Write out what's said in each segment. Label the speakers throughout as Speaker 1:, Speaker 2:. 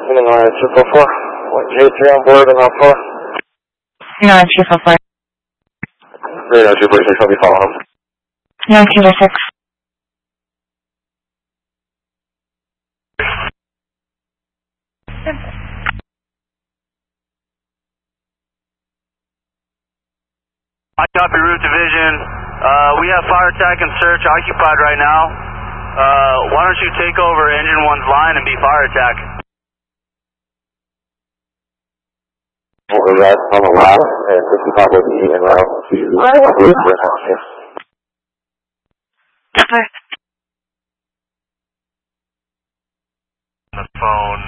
Speaker 1: 204. J3 on board and on 4.
Speaker 2: No, Chief of 4.
Speaker 1: Radio 246, I'll be following him.
Speaker 2: No, Chief of 6.
Speaker 3: I copy Route Division. We have fire attack and search occupied right now. Why don't you take over Engine 1's line and be fire attack?
Speaker 1: What was that on the left? And 55 was the en route to
Speaker 3: The phone.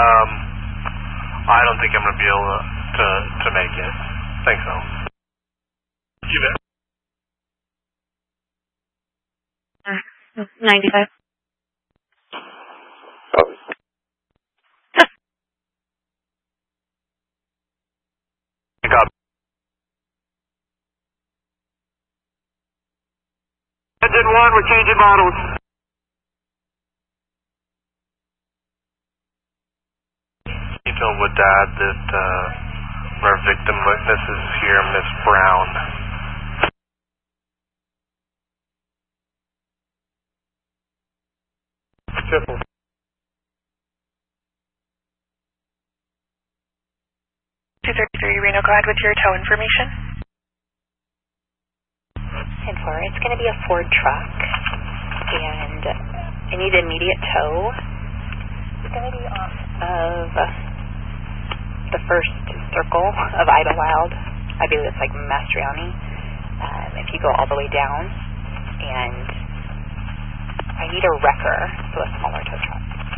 Speaker 3: I don't think I'm going to be able to make it. Thanks, though. You bet.
Speaker 2: 95.
Speaker 3: Engine 1, we're changing models. You told with Dad that our victim witness is here, Miss Brown. Triple.
Speaker 4: 233 Reno, go ahead with your tow information.
Speaker 5: 10-4, it's going to be a Ford truck, and I need immediate tow. It's going to be off of the first circle of Idlewild. I believe it's like Mastriani. If you go all the way down, and I need a wrecker, so a smaller tow truck.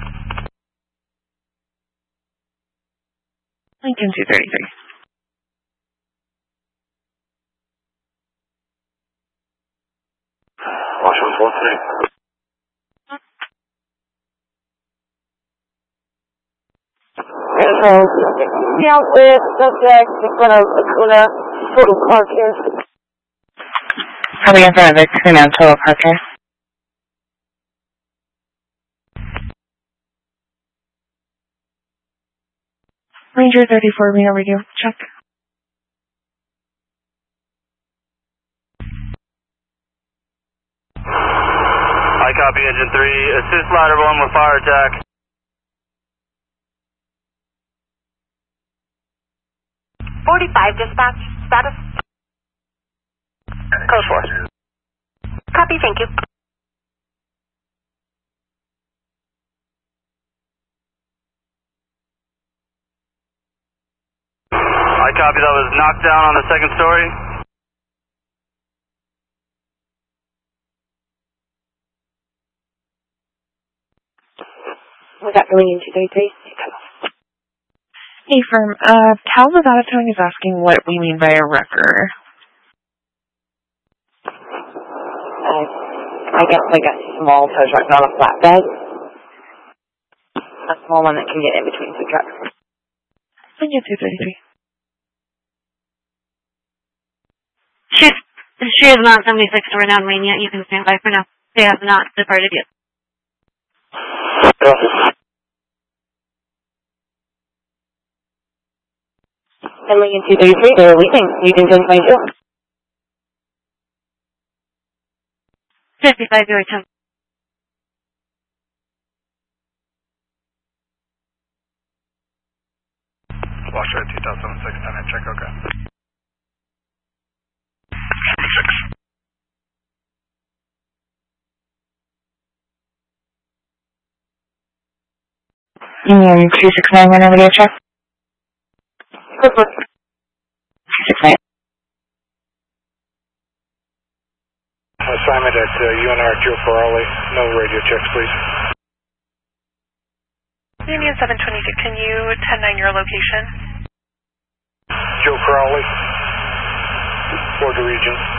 Speaker 2: Lincoln 233.
Speaker 1: Washington 43.
Speaker 6: Yeah, with subject, it's gonna total park here.
Speaker 2: Probably in front of the Kuno Total Parker. Ranger 34, Reno radio, check.
Speaker 3: I copy Engine 3. Assist ladder 1 with fire attack.
Speaker 5: Dispatch, status? Code 4. Copy, thank you.
Speaker 3: I copy, that was knocked down on the second story.
Speaker 6: We got Lincoln 233.
Speaker 2: Hey, firm. Cal Vazatone is asking what we mean by a wrecker.
Speaker 6: I guess like a small tow truck, not a flatbed. A small one that can get in between two trucks.
Speaker 2: Lincoln 233.
Speaker 7: She is not 76 to renowned Maine yet. You can stand by for now. They have not departed yet.
Speaker 6: And Lincoln 233, they're leaving. You can 1022.
Speaker 7: 55 your attempt.
Speaker 3: Washer 2006, 10 check, okay.
Speaker 2: 6. Union 269, Reno radio check. 269.
Speaker 3: Assignment at UNR Joe Ferrari. No radio checks, please.
Speaker 4: Union 722, can you 10-9 your location?
Speaker 3: Joe Crowley, Florida Region.